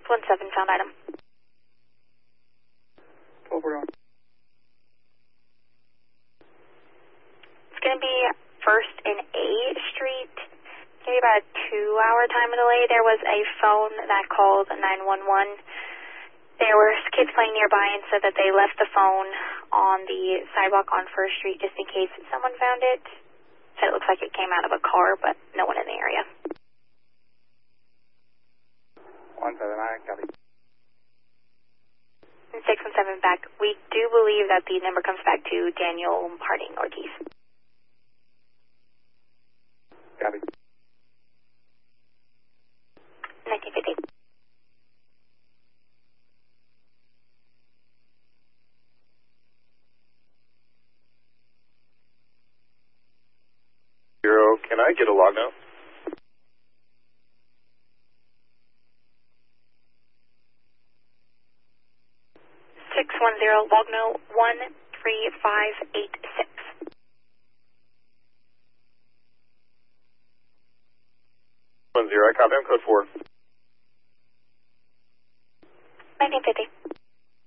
617 found item. 1241. It's going to be First and A Street. Maybe about a 2-hour time delay. There was a phone that called 911. There were kids playing nearby and said that they left the phone on the sidewalk on First Street just in case someone found it. Said it looks like it came out of a car, but no one in the area. 179, copy. And 617 back. We do believe that the number comes back to Daniel Harding Ortiz. Copy. 1950. Can I get a log now? Logno 13586. 10, I copy. I'm code 4. 1950.